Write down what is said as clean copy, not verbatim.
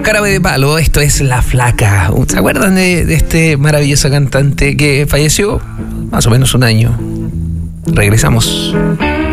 Jarabe de Palo, esto es La Flaca. ¿Se acuerdan de este maravilloso cantante que falleció? Más o menos un año. Regresamos.